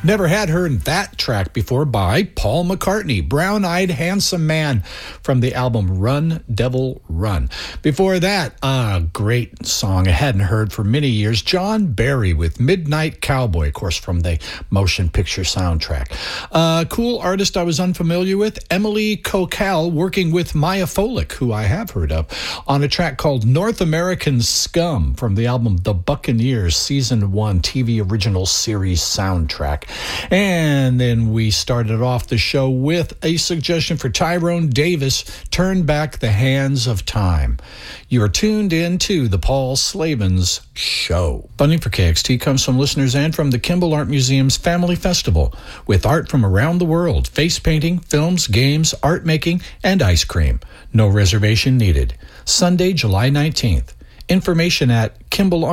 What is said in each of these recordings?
Never had heard that track before by Paul McCartney, Brown-Eyed Handsome Man from the album Run, Devil, Run. Before that, a great song I hadn't heard for many years, John Barry with Midnight Cowboy, of course, from the motion picture soundtrack. Cool artist I was unfamiliar with, Emily Kokal, working with Maya Folick, who I have heard of, on a track called North American Scum from the album The Buccaneers Season 1 TV Original Series soundtrack. And then we started off the show with a suggestion for Tyrone Davis, Turn Back the Hands of Time. You're tuned in to the Paul Slavens Show. Funding for KXT comes from listeners and from the Kimball Art Museum's Family Festival, with art from around the world, face painting, films, games, art making, and ice cream. No reservation needed. Sunday, July 19th. Information at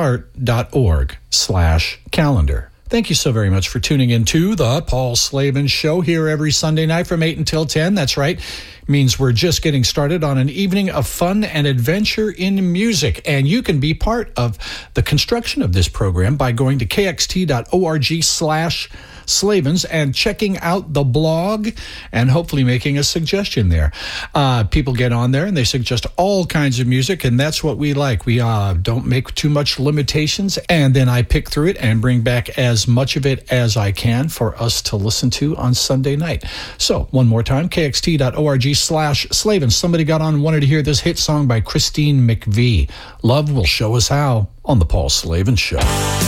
kimballart.org/calendar. Thank you so very much for tuning in to the Paul Slavens Show here every Sunday night from 8 until 10. That's right. It means we're just getting started on an evening of fun and adventure in music. And you can be part of the construction of this program by going to kxt.org/Slavens and checking out the blog and hopefully making a suggestion there. People get on there and they suggest all kinds of music, and that's what we like. We don't make too much limitations, and then I pick through it and bring back as much of it as I can for us to listen to on Sunday night. So, one more time, kxt.org/Slavens. Somebody got on and wanted to hear this hit song by Christine McVie. Love will show us how on the Paul Slavens Show.